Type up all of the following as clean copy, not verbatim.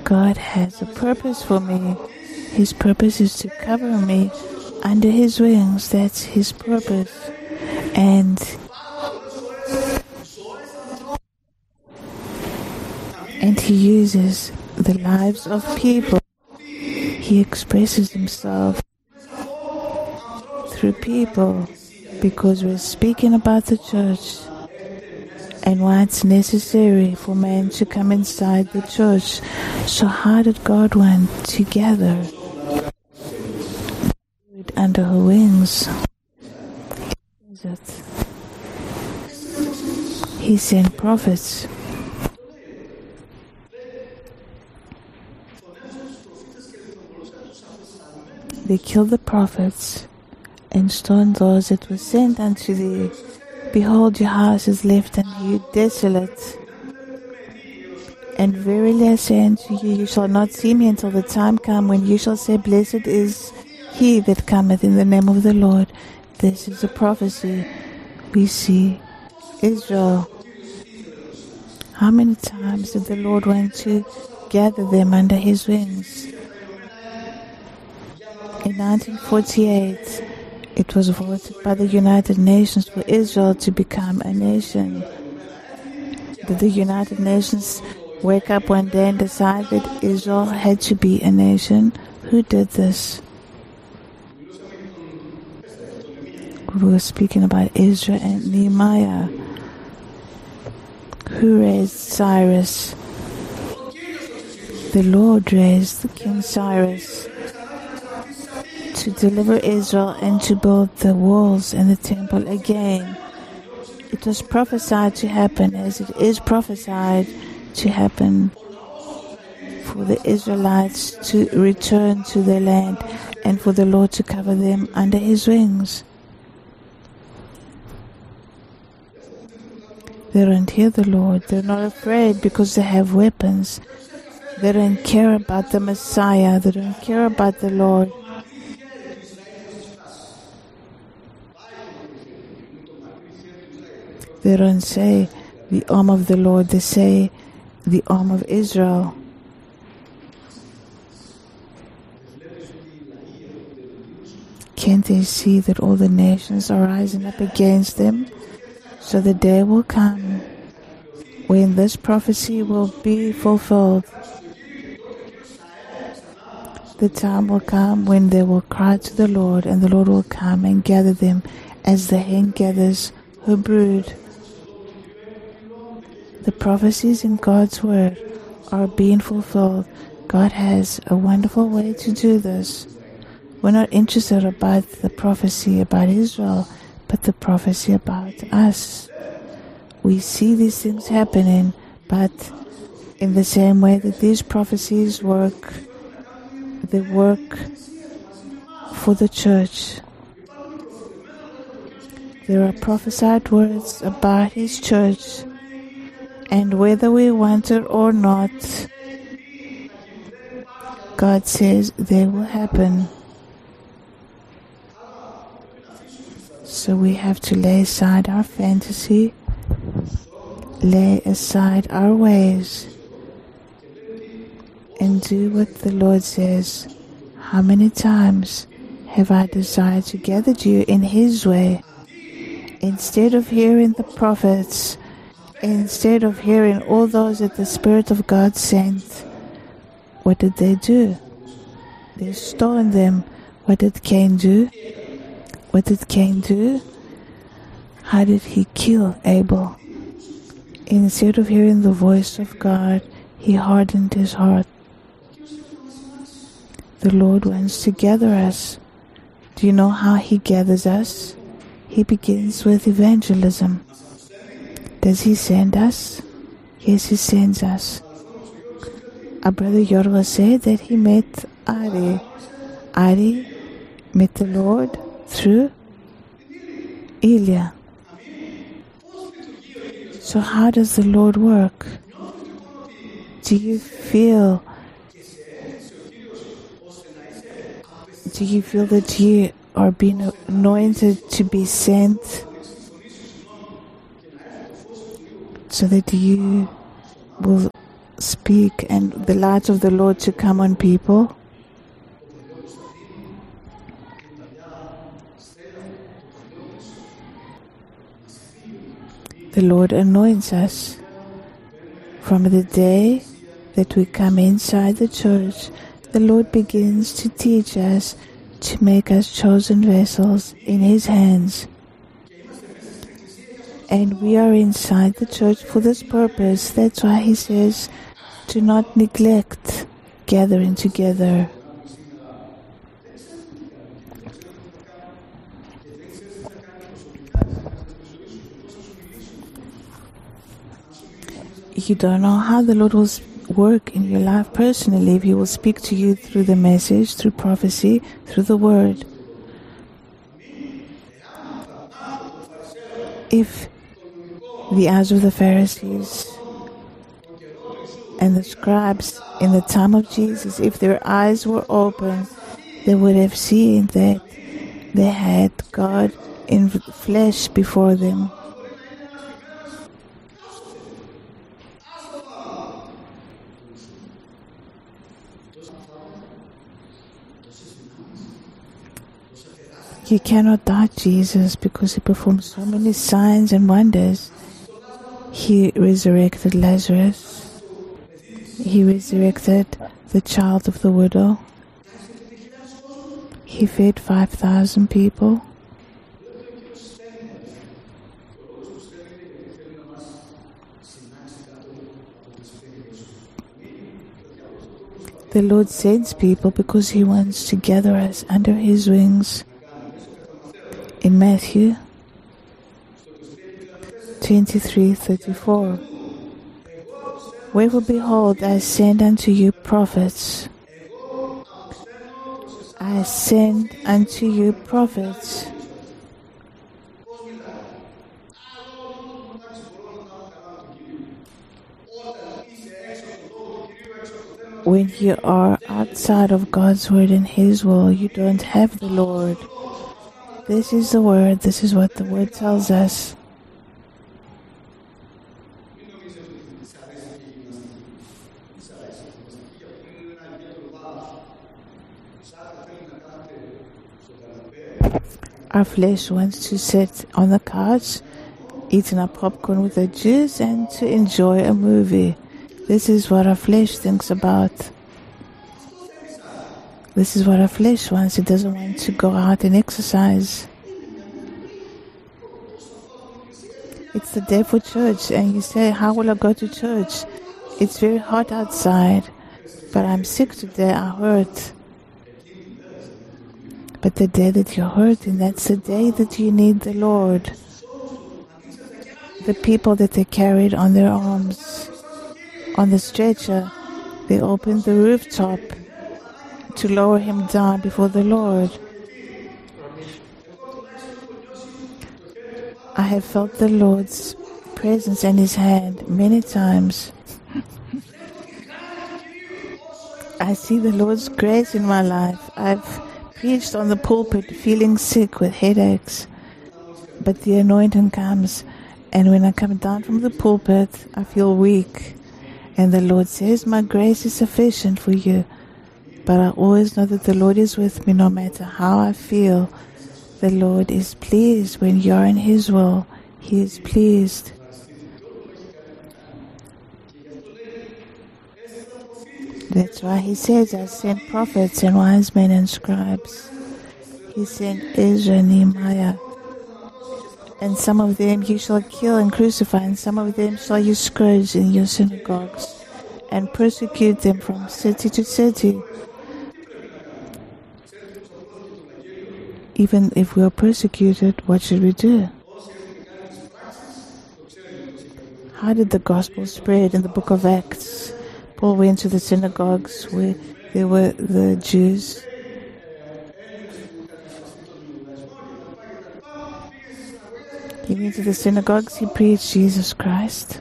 God has a purpose for me. His purpose is to cover me under His wings. That's His purpose. And He uses the lives of people. He expresses Himself through people because we're speaking about the church and why it's necessary for men to come inside the church. So how did God want to gather under her wings? He sent prophets. They killed the prophets and stoned those that were sent unto thee. Behold, your house is left unto you desolate. And verily I say unto you, you shall not see me until the time come when you shall say, Blessed is he that cometh in the name of the Lord. This is a prophecy. We see Israel. How many times did the Lord want to gather them under His wings? In 1948, it was voted by the United Nations for Israel to become a nation. Did the United Nations wake up one day and decide that Israel had to be a nation? Who did this? We were speaking about Ezra and Nehemiah. Who raised Cyrus? The Lord raised King Cyrus to deliver Israel and to build the walls and the temple again. It was prophesied to happen, as it is prophesied to happen, for the Israelites to return to their land and for the Lord to cover them under His wings. They don't hear the Lord. They're not afraid because they have weapons. They don't care about the Messiah. They don't care about the Lord. They don't say the arm of the Lord. They say the arm of Israel. Can't they see that all the nations are rising up against them? So the day will come when this prophecy will be fulfilled. The time will come when they will cry to the Lord, and the Lord will come and gather them as the hen gathers her brood. The prophecies in God's word are being fulfilled. God has a wonderful way to do this. We're not interested about the prophecy about Israel, but the prophecy about us. We see these things happening, but in the same way that these prophecies work, they work for the church. There are prophesied words about His church, and whether we want it or not, God says they will happen. So we have to lay aside our fantasy, lay aside our ways, and do what the Lord says. How many times have I desired to gather you in His way? Instead of hearing the prophets, instead of hearing all those that the Spirit of God sent, what did they do? They stoned them. What did Cain do? What did Cain do? How did he kill Abel? Instead of hearing the voice of God, he hardened his heart. The Lord wants to gather us. Do you know how He gathers us? He begins with evangelism. Does He send us? Yes, He sends us. Our brother Yorwa said that he met Ari. Ari met the Lord through Elia. So how does the Lord work? Do you feel that you are being anointed to be sent, so that you will speak and the light of the Lord to come on people. The Lord anoints us from the day that we come inside the church. The Lord begins to teach us, to make us chosen vessels in His hands. And we are inside the church for this purpose. That's why He says, do not neglect gathering together. You don't know how the Lord will work in your life personally, if He will speak to you through the message, through prophecy, through the word. If the eyes of the Pharisees and the scribes in the time of Jesus, if their eyes were open, they would have seen that they had God in flesh before them. You cannot doubt Jesus because He performed so many signs and wonders. He resurrected Lazarus. He resurrected the child of the widow. He fed 5,000 people. The Lord sends people because He wants to gather us under His wings. In Matthew 23:34, wherefore behold, I send unto you prophets. I send unto you prophets. When you are outside of God's word and His will, you don't have the Lord. This is the word. This is what the word tells us. Our flesh wants to sit on the couch, eating our popcorn with a juice, and to enjoy a movie. This is what our flesh thinks about. This is what our flesh wants. It doesn't want to go out and exercise. It's the day for church, and you say, how will I go to church? It's very hot outside, but I'm sick today, I hurt. But the day that you're hurting, that's the day that you need the Lord. The people that they carried on their arms, on the stretcher, they opened the rooftop to lower him down before the Lord. I have felt the Lord's presence in His hand many times. I see the Lord's grace in my life. I've preached on the pulpit feeling sick with headaches, but the anointing comes, and when I come down from the pulpit, I feel weak. And the Lord says, my grace is sufficient for you. But I always know that the Lord is with me no matter how I feel. The Lord is pleased when you are in His will. He is pleased. That's why He says, I sent prophets and wise men and scribes. He sent Ezra and Nehemiah. And some of them you shall kill and crucify, and some of them shall you scourge in your synagogues, and persecute them from city to city. Even if we are persecuted, what should we do? How did the gospel spread in the book of Acts? Paul went to the synagogues where there were the Jews. He went to the synagogues, he preached Jesus Christ.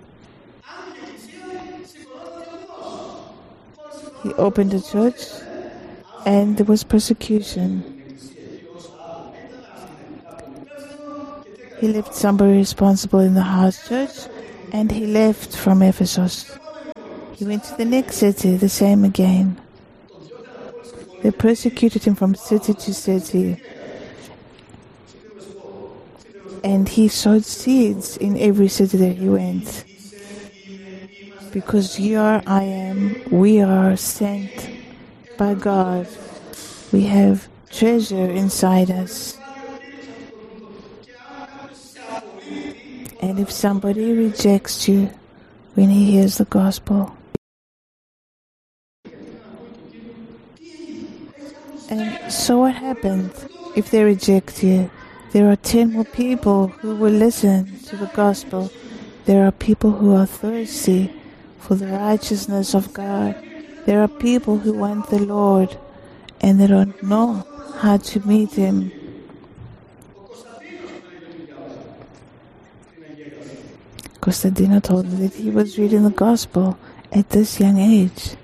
He opened a church, and there was persecution. He left somebody responsible in the house church, and he left from Ephesus. He went to the next city, the same again. They persecuted him from city to city. And he sowed seeds in every city that he went. Because you are, I am, we are sent by God. We have treasure inside us. And if somebody rejects you when he hears the gospel, and so what happened if they reject you? There are 10 more people who will listen to the gospel. There are people who are thirsty for the righteousness of God. There are people who want the Lord and they don't know how to meet Him. Costantino told me that he was reading the gospel at this young age.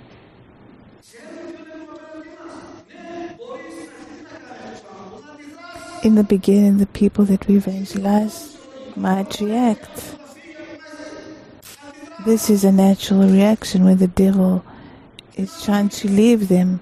In the beginning, the people that we evangelize might react. This is a natural reaction when the devil is trying to leave them.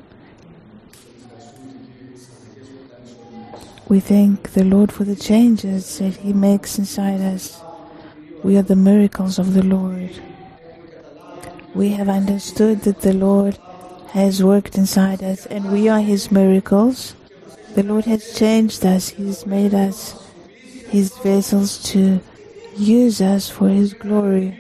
We thank the Lord for the changes that He makes inside us. We are the miracles of the Lord. We have understood that the Lord has worked inside us and we are His miracles. The Lord has changed us. He's made us His vessels to use us for His glory.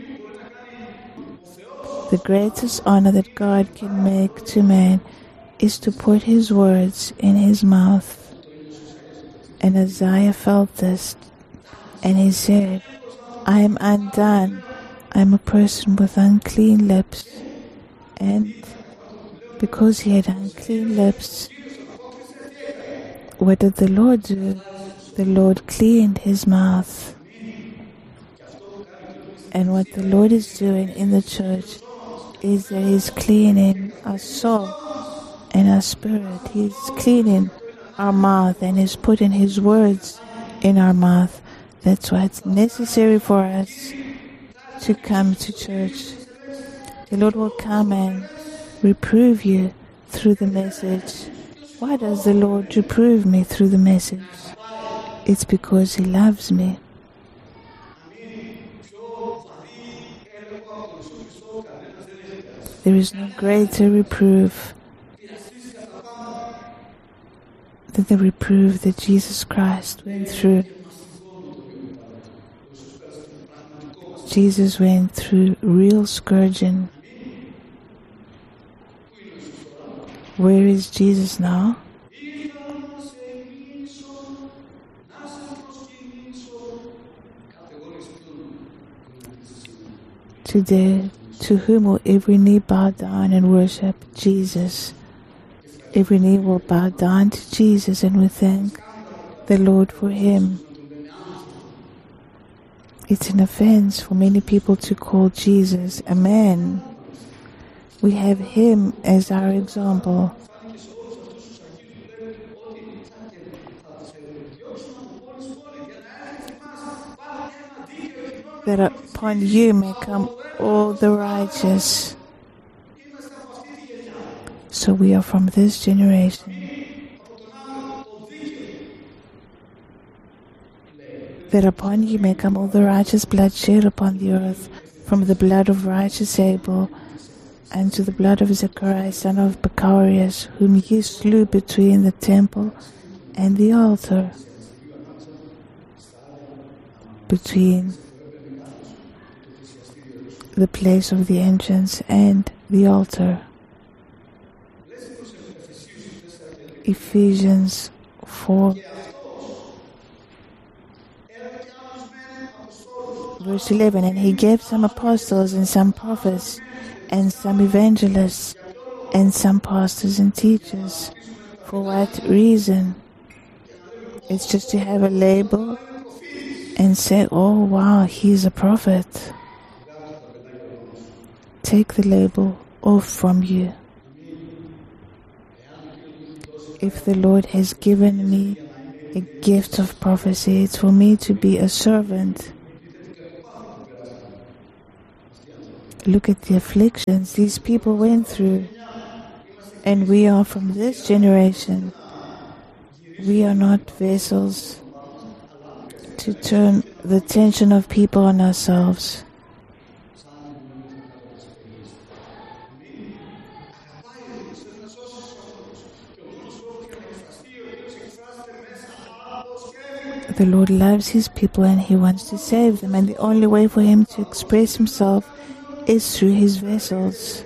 The greatest honor that God can make to man is to put His words in His mouth. And Isaiah felt this, and he said, I am undone. I am a person with unclean lips. And because he had unclean lips, what did the Lord do? The Lord cleaned his mouth. And what the Lord is doing in the church is that He's cleaning our soul and our spirit. He's cleaning our mouth and He's putting His words in our mouth. That's why it's necessary for us to come to church. The Lord will come and reprove you through the message. Why does the Lord reprove me through the message? It's because He loves me. There is no greater reproof than the reproof that Jesus Christ went through. Jesus went through real scourging. Where is Jesus now? Today, to whom will every knee bow down and worship? Jesus. Every knee will bow down to Jesus, and we thank the Lord for Him. It's an offense for many people to call Jesus a man. We have Him as our example. That upon you may come all the righteous. So we are from this generation. That upon you may come all the righteous blood shed upon the earth, from the blood of righteous Abel and to the blood of Zechariah son of Becharius, whom ye slew between the temple and the altar. Between the place of the entrance and the altar. Ephesians 4 verse 11, and He gave some apostles and some prophets and some evangelists and some pastors and teachers. For what reason? It's just to have a label and say, oh wow, he's a prophet. Take the label off from you. If the Lord has given me a gift of prophecy, it's for me to be a servant. Look at the afflictions these people went through. And we are from this generation. We are not vessels to turn the attention of people on ourselves. The Lord loves His people and He wants to save them, and the only way for Him to express Himself is through His vessels.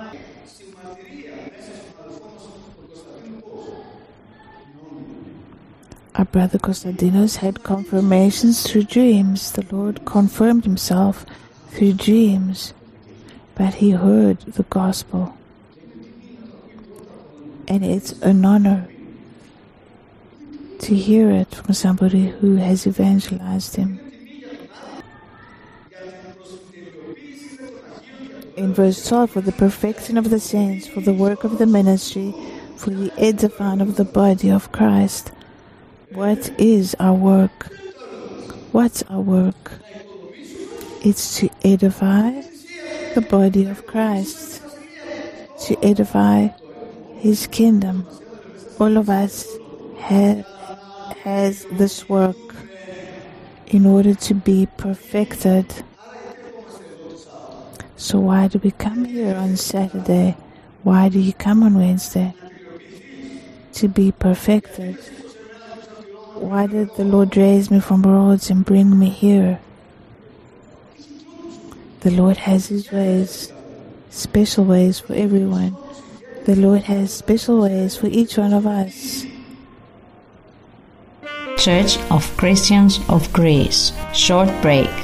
Our brother Konstantinos had confirmations through dreams. The Lord confirmed Himself through dreams, but he heard the gospel. And it's an honor to hear it from somebody who has evangelized him. In verse 12, for the perfection of the saints, for the work of the ministry, for the edifying of the body of Christ. What is our work? What's our work? It's to edify the body of Christ, to edify His kingdom. All of us has this work in order to be perfected. So why do we come here on Saturday? Why do you come on Wednesday? To be perfected. Why did the Lord raise me from Rhodes and bring me here? The Lord has His ways, special ways for everyone. The Lord has special ways for each one of us. Church of Christians of Greece. Short break.